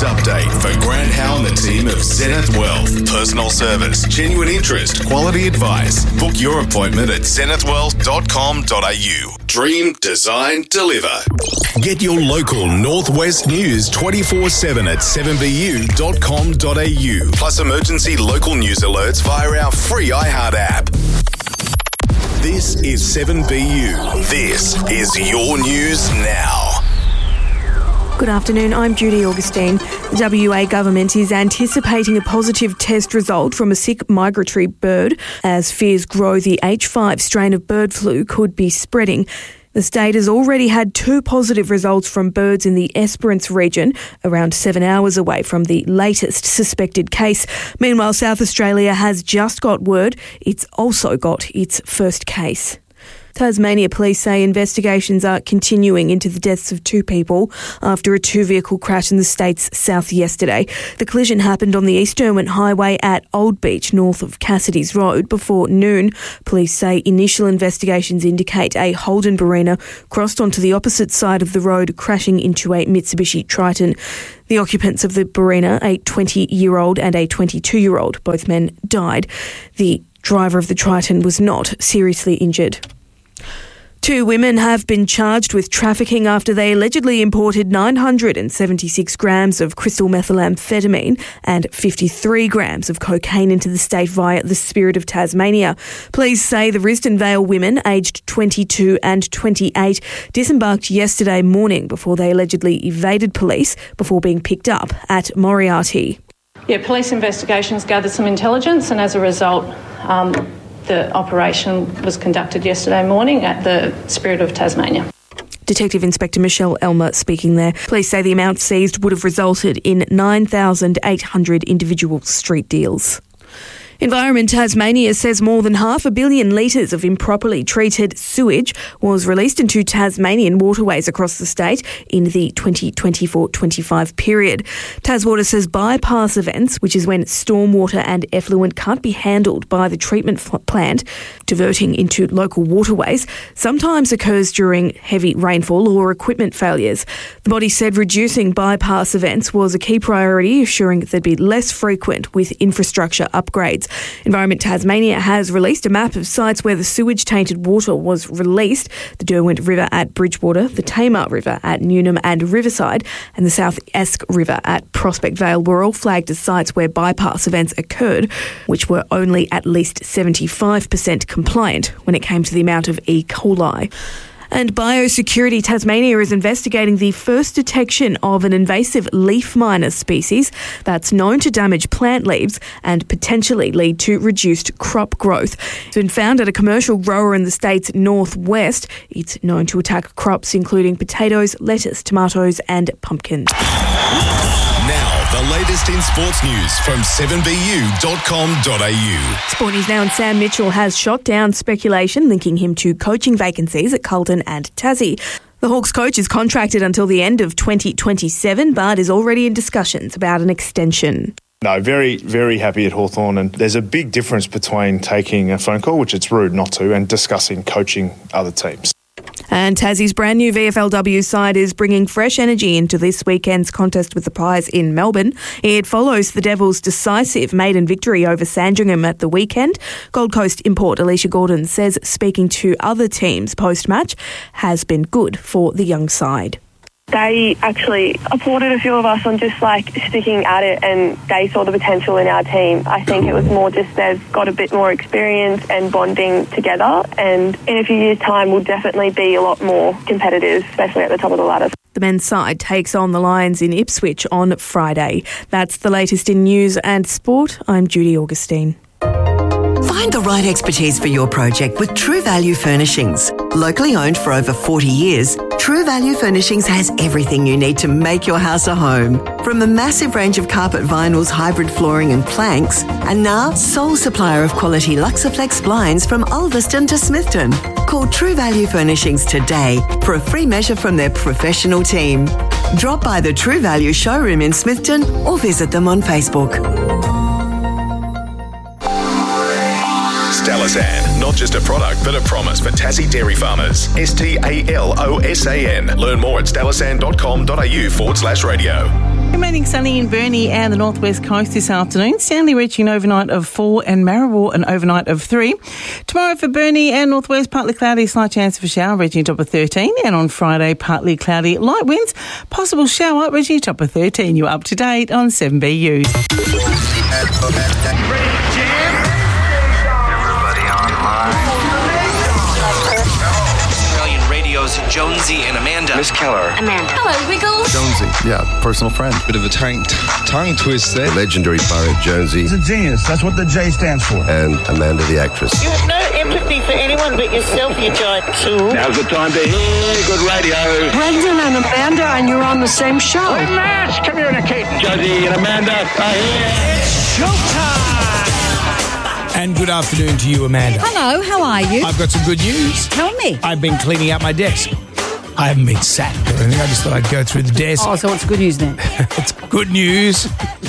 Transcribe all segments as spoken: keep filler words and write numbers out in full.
update for Grant Howe and the team of Zenith Wealth. Personal service, genuine interest, quality advice. Book your appointment at zenith wealth dot com dot a u. Dream, design, deliver. Get your local Northwest news twenty-four seven at seven b u dot com dot a u. Plus emergency local news alerts via our free iHeart app. This is seven B U. This is your news now. Good afternoon, I'm Judy Augustine. The W A government is anticipating a positive test result from a sick migratory bird as fears grow the H five strain of bird flu could be spreading. The state has already had two positive results from birds in the Esperance region, around seven hours away from the latest suspected case. Meanwhile, South Australia has just got word it's also got its first case. Tasmania police say investigations are continuing into the deaths of two people after a two-vehicle crash in the state's south yesterday. The collision happened on the East Derwent Highway at Old Beach, north of Cassidy's Road, before noon. Police say initial investigations indicate a Holden Barina crossed onto the opposite side of the road, crashing into a Mitsubishi Triton. The occupants of the Barina, a twenty-year-old and a twenty-two-year-old, both men died. The driver of the Triton was not seriously injured. Two women have been charged with trafficking after they allegedly imported nine hundred seventy-six grams of crystal methamphetamine and fifty-three grams of cocaine into the state via the Spirit of Tasmania. Police say the Risdon Vale women, aged twenty-two and twenty-eight, disembarked yesterday morning before they allegedly evaded police before being picked up at Moriarty. Yeah, police investigations gathered some intelligence, and as a result, um, the operation was conducted yesterday morning at the Spirit of Tasmania. Detective Inspector Michelle Elmer speaking there. Police say the amount seized would have resulted in nine thousand eight hundred individual street deals. Environment Tasmania says more than half a billion litres of improperly treated sewage was released into Tasmanian waterways across the state in the twenty twenty-four twenty-five period. Taswater says bypass events, which is when stormwater and effluent can't be handled by the treatment plant, diverting into local waterways, sometimes occurs during heavy rainfall or equipment failures. The body said reducing bypass events was a key priority, assuring they'd be less frequent with infrastructure upgrades. Environment Tasmania has released a map of sites where the sewage-tainted water was released. The Derwent River at Bridgewater, the Tamar River at Newnham and Riverside, and the South Esk River at Prospect Vale were all flagged as sites where bypass events occurred, which were only at least seventy-five percent compliant when it came to the amount of E. coli. And Biosecurity Tasmania is investigating the first detection of an invasive leaf miner species that's known to damage plant leaves and potentially lead to reduced crop growth. It's been found at a commercial grower in the state's northwest. It's known to attack crops including potatoes, lettuce, tomatoes and pumpkins. Now, the latest in sports news from seven b u dot com dot a u. Sport News Now, and Sam Mitchell has shot down speculation linking him to coaching vacancies at Carlton and Tassie. The Hawks coach is contracted until the end of twenty twenty-seven, but is already in discussions about an extension. No, very, very happy at Hawthorn, and there's a big difference between taking a phone call, which it's rude not to, and discussing coaching other teams. And Tassie's brand new V F L W side is bringing fresh energy into this weekend's contest with the Pies in Melbourne. It follows the Devils' decisive maiden victory over Sandringham at the weekend. Gold Coast import Alicia Gordon says speaking to other teams post-match has been good for the young side. They actually applauded a few of us on just like sticking at it, and they saw the potential in our team. I think it was more just they've got a bit more experience and bonding together, and in a few years' time we'll definitely be a lot more competitive, especially at the top of the ladder. The men's side takes on the Lions in Ipswich on Friday. That's the latest in news and sport. I'm Judy Augustine. Find the right expertise for your project with True Value Furnishings. Locally owned for over forty years, True Value Furnishings has everything you need to make your house a home. From a massive range of carpet vinyls, hybrid flooring and planks, and now sole supplier of quality Luxaflex blinds from Ulverston to Smithton. Call True Value Furnishings today for a free measure from their professional team. Drop by the True Value showroom in Smithton or visit them on Facebook. Stalosan, not just a product, but a promise for Tassie dairy farmers. S T A L O S A N. Learn more at stalosan dot com dot a u forward slash radio. Remaining sunny in Burnie and the northwest coast this afternoon. Stanley reaching an overnight of four and Maribor an overnight of three. Tomorrow for Burnie and northwest, partly cloudy, slight chance of a shower, reaching a top of thirteen. And on Friday, partly cloudy, light winds, possible shower, reaching a top of thirteen. You're up to date on seven B U. Jonesy and Amanda. Miss Keller. Amanda. Hello, Wiggles. Jonesy. Yeah, personal friend. Bit of a tongue, t- tongue twist there. The legendary pirate Jonesy. He's a genius. That's what the J stands for. And Amanda the actress. You have no empathy for anyone but yourself, you giant tool. Now's the time to hear good radio. Brendan and Amanda, and you're on the same show. We must communicate. Jonesy and Amanda are here. It's showtime. And good afternoon to you, Amanda. Hello, how are you? I've got some good news. Tell me. I've been cleaning out my desk. I haven't been sacked or anything. I just thought I'd go through the desk. Oh, so what's good news then? It's good news.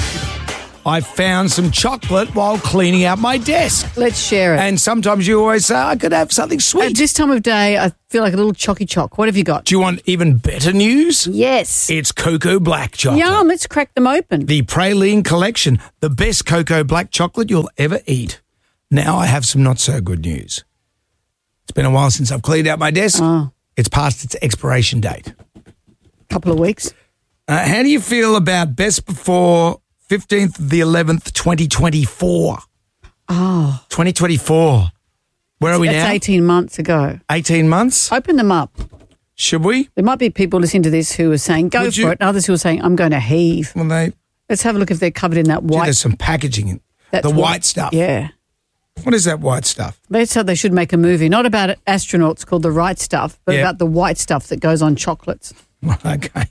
I found some chocolate while cleaning out my desk. Let's share it. And sometimes you always say, I could have something sweet. At this time of day, I feel like a little chocky choc. What have you got? Do you want even better news? Yes. It's Cocoa Black chocolate. Yum, let's crack them open. The Praline Collection, the best Cocoa Black chocolate you'll ever eat. Now I have some not so good news. It's been a while since I've cleaned out my desk. Oh. It's past its expiration date. Couple of weeks. Uh, how do you feel about best before fifteenth of the eleventh, twenty twenty-four? Oh. twenty twenty-four. Where are we That's now? eighteen months ago. eighteen months? Open them up. Should we? There might be people listening to this who are saying, go Would for you- it, and others who are saying, I'm going to heave. Well, they, Let's have a look if they're covered in that gee, white. there's some packaging in That's the what- white stuff. Yeah. What is that white stuff? That's how they should make a movie. Not about astronauts called The Right Stuff, but Yeah. about the white stuff that goes on chocolates. Okay.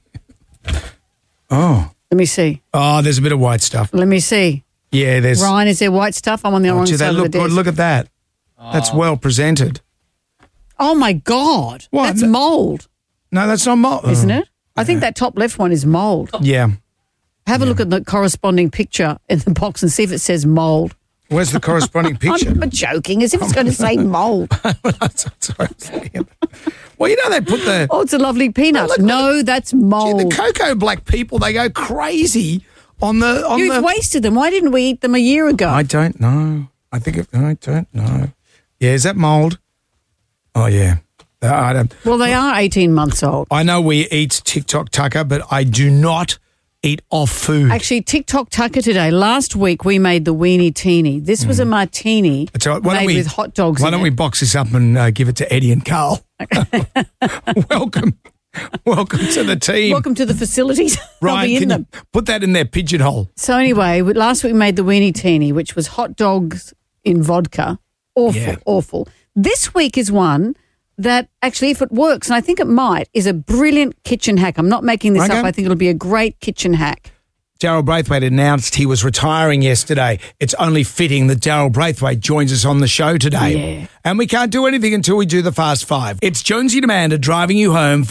Oh. Let me see. Oh, there's a bit of white stuff. Let me see. Yeah, there's... Ryan, is there white stuff? I'm on the Oh, wrong gee, side they of look the desk. good. Look at that. That's well presented. Oh, my God. What? That's mould, No, that's not mold. isn't it? I think that top left one is mould. Yeah. Have a look at the corresponding picture in the box and see if it says mould. Where's the corresponding picture? I'm joking, as if it's going to say mould. Well, you know they put the... Oh, it's a lovely peanut. Oh, look, no, that's Gee, mould. the Cocoa Black people, they go crazy on the... On You've the, wasted them. Why didn't we eat them a year ago? I don't know. I think... It, I don't know. Yeah, is that mould? Oh, yeah. I don't... Well, they are eighteen months old. I know we eat TikTok Tucker, but I do not eat off food. Actually, TikTok Tucker today. Last week we made the weenie teeny. This was a martini I tell you what, why made don't we, with hot dogs Why in don't it. we box this up and uh, give it to Eddie and Carl? Welcome. Welcome to the team. Welcome to the facilities. They'll Ryan, be in can them. you put that in their pigeonhole? So anyway, we- last week we made the weenie teeny, which was hot dogs in vodka. Awful, Yeah. awful. This week is one that actually, if it works, and I think it might, is a brilliant kitchen hack. I'm not making this Okay. up. I think it'll be a great kitchen hack. Darryl Braithwaite announced he was retiring yesterday. It's only fitting that Darryl Braithwaite joins us on the show today. Yeah. And we can't do anything until we do the Fast Five. It's Jonesy and Amanda driving you home for